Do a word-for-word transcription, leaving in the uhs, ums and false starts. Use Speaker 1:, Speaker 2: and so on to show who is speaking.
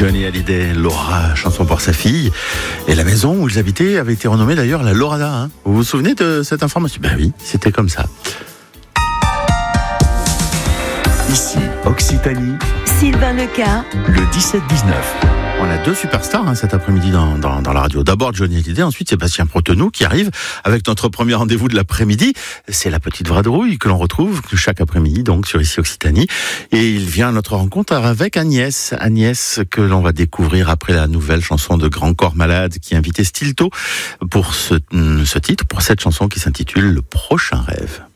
Speaker 1: Johnny Hallyday, Laura, chanson pour sa fille. Et la maison où ils habitaient avait été renommée d'ailleurs la Lorada. Hein. Vous vous souvenez de cette information ? Ben oui, c'était comme ça.
Speaker 2: Ici, Occitanie,
Speaker 3: Sylvain Leca,
Speaker 2: le dix-sept dix-neuf.
Speaker 1: On a deux superstars hein, cet après-midi dans, dans, dans la radio. D'abord Johnny Hallyday, ensuite Sébastien Protenou qui arrive avec notre premier rendez-vous de l'après-midi. C'est la petite vadrouille que l'on retrouve chaque après-midi donc sur Ici Occitanie. Et il vient à notre rencontre avec Agnès. Agnès que l'on va découvrir après la nouvelle chanson de Grand Corps Malade qui invitait Stilto pour ce, ce titre, pour cette chanson qui s'intitule Le Prochain Rêve.